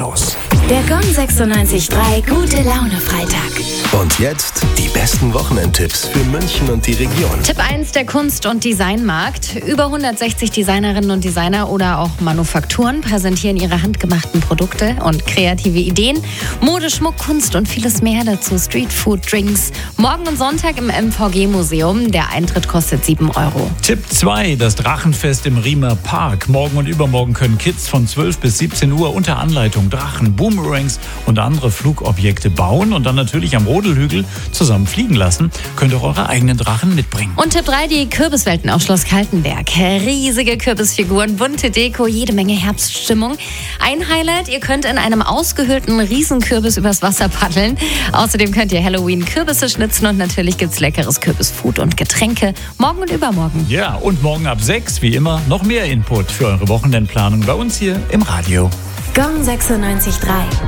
kostenlos. Der Gong 96.3 Gute Laune Freitag. Und jetzt die besten Wochenendtipps für München und die Region. Tipp 1, der Kunst- und Designmarkt. Über 160 Designerinnen und Designer oder auch Manufakturen präsentieren ihre handgemachten Produkte und kreative Ideen. Mode, Schmuck, Kunst und vieles mehr dazu. Streetfood, Drinks. Morgen und Sonntag im MVG-Museum. Der Eintritt kostet 7 €. Tipp 2, das Drachenfest im Riemer Park. Morgen und übermorgen können Kids von 12 bis 17 Uhr unter Anleitung Drachen, Boomerangs und andere Flugobjekte bauen und dann natürlich am Rodelhügel zusammen fliegen lassen. Könnt auch eure eigenen Drachen mitbringen. Und Tipp 3, die Kürbiswelten auf Schloss Kaltenberg. Riesige Kürbisfiguren, bunte Deko, jede Menge Herbststimmung. Ein Highlight, ihr könnt in einem ausgehöhlten Riesenkürbis übers Wasser paddeln. Außerdem könnt ihr Halloween-Kürbisse schnitzen und natürlich gibt's leckeres Kürbisfood und Getränke morgen und übermorgen. Ja, und morgen ab 6, wie immer, noch mehr Input für eure Wochenendplanung bei uns hier im Radio. Gong 96.3